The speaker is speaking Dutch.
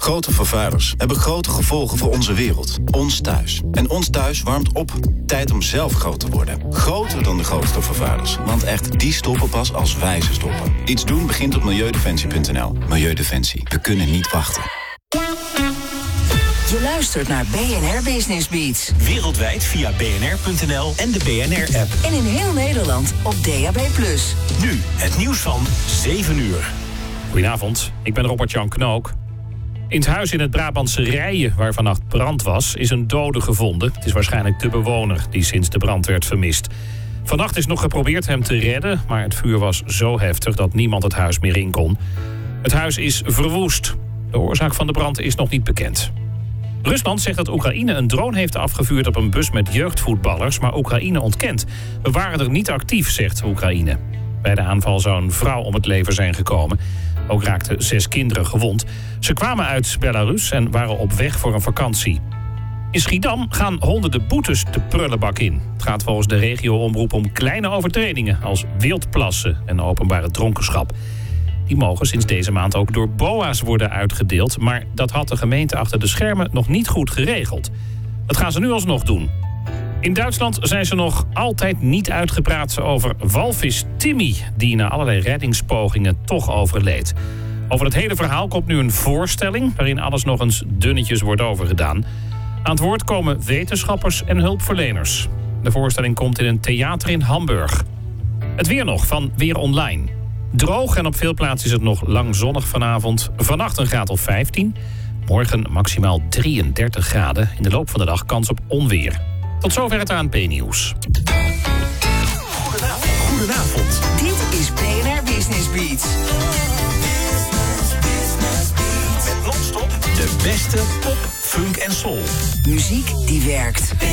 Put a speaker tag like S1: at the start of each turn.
S1: Grote vervuilers hebben grote gevolgen voor onze wereld. Ons thuis. En ons thuis warmt op. Tijd om zelf groot te worden. Groter dan de grootste vervuilers. Want echt, die stoppen pas als wij ze stoppen. Iets doen begint op milieudefensie.nl. Milieudefensie. We kunnen niet wachten.
S2: Je luistert naar BNR Business Beats.
S3: Wereldwijd via bnr.nl en de BNR-app.
S2: En in heel Nederland op DAB+.
S3: Nu het nieuws van 7 uur.
S4: Goedenavond, ik ben Robert-Jan Knook. In het huis in het Brabantse Rijen, waar vannacht brand was, is een dode gevonden. Het is waarschijnlijk de bewoner die sinds de brand werd vermist. Vannacht is nog geprobeerd hem te redden, maar het vuur was zo heftig dat niemand het huis meer in kon. Het huis is verwoest. De oorzaak van de brand is nog niet bekend. Rusland zegt dat Oekraïne een drone heeft afgevuurd op een bus met jeugdvoetballers, maar Oekraïne ontkent. We waren er niet actief, zegt Oekraïne. Bij de aanval zou een vrouw om het leven zijn gekomen. Ook raakten 6 kinderen gewond. Ze kwamen uit Belarus en waren op weg voor een vakantie. In Schiedam gaan honderden boetes de prullenbak in. Het gaat volgens de regio-omroep om kleine overtredingen als wildplassen en openbare dronkenschap. Die mogen sinds deze maand ook door BOA's worden uitgedeeld, maar dat had de gemeente achter de schermen nog niet goed geregeld. Dat gaan ze nu alsnog doen. In Duitsland zijn ze nog altijd niet uitgepraat over walvis Timmy, die na allerlei reddingspogingen toch overleed. Over het hele verhaal komt nu een voorstelling waarin alles nog eens dunnetjes wordt overgedaan. Aan het woord komen wetenschappers en hulpverleners. De voorstelling komt in een theater in Hamburg. Het weer nog van Weer Online. Droog en op veel plaatsen is het nog lang zonnig vanavond. Vannacht een graad of 15. Morgen maximaal 33 graden. In de loop van de dag kans op onweer. Tot zover het ANP-nieuws.
S3: Goedenavond.
S2: Dit is BNR Business Beats.
S3: Met non-stop de beste pop, funk en soul.
S2: Muziek die werkt.